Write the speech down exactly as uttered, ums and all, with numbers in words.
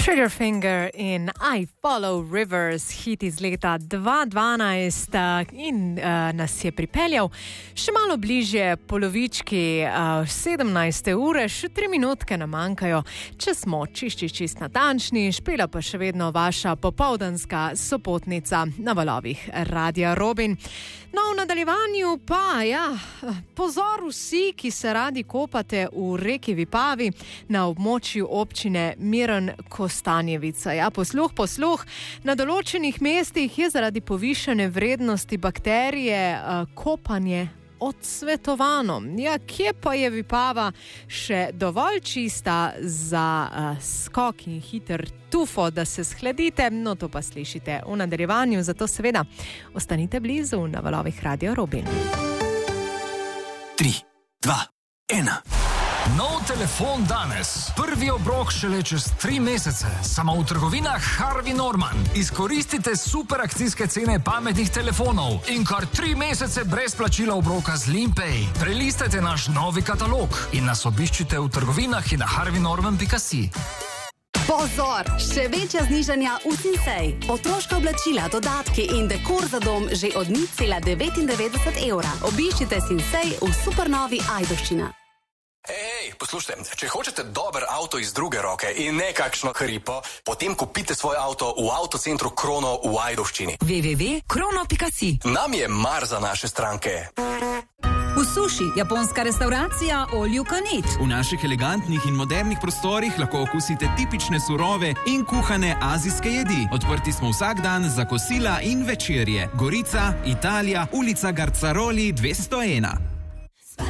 Triggerfinger in I Follow Rivers, hit iz leta dva tisoč dvanajst in uh, nas je pripeljal še malo bližje polovički uh, sedemnajste ure, še tri minutke nam manjkajo, če smo čist, čist, čist natančni, špela pa še vedno vaša popoldanska sopotnica na valovih Radia Robin. No, v nadaljevanju pa, ja, pozor vsi, ki se radi kopate v reki Vipavi na območju občine Miren Kostanjevica. Ja, posluh, posluh, na določenih mestih je zaradi povišene vrednosti bakterije uh, kopanje odsvetovano. Ja, kje pa je Vipava še dovolj čista za uh, skok in hiter tufo, da se shladite? No, to pa slišite v nadaljevanju, zato seveda ostanite blizu na valovih Radio Robin. Tri, dva, ena. Nov telefon danes. Prvi obrok šele čez tri mesece. Samo v trgovinah Harvey Norman. Izkoristite super akcijske cene pametnih telefonov in kar tri mesece brez plačila obroka z Limpay. Prelistajte naš novi katalog in nas obiščite v trgovinah in na harvey norman pika si. Pozor! Še večja znižanja v Sinsay. Otroška oblačila, dodatki in dekor za dom že od nič cela devetindevetdeset evra. Obiščite Sinsay v supernovi Ajdovščina. Ej, poslušajte, če hočete dober avto iz druge roke in ne kakšno hripo, potem kupite svoj avto v avtocentru Krono v Ajdovščini. w w w pika krono pika si. Nam je mar za naše stranke. V Suši, japonska restauracija All You Can Eat. V naših elegantnih in modernih prostorih lahko okusite tipične surove in kuhane azijske jedi. Odprti smo vsak dan za kosila in večerje. Gorica, Italija, ulica Garcaroli dvesto ena.